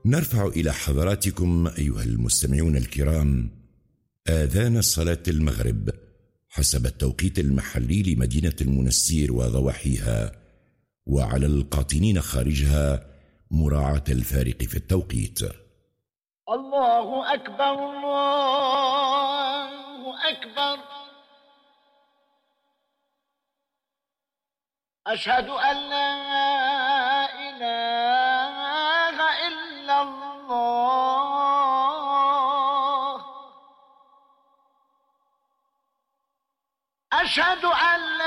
نرفع إلى حضراتكم أيها المستمعون الكرام آذان صلاة المغرب حسب التوقيت المحلي لمدينة المنستير وضواحيها، وعلى القاطنين خارجها مراعاة الفارق في التوقيت. الله أكبر الله أكبر، أشهد أن لا إله إلا الله، أشهد أن لا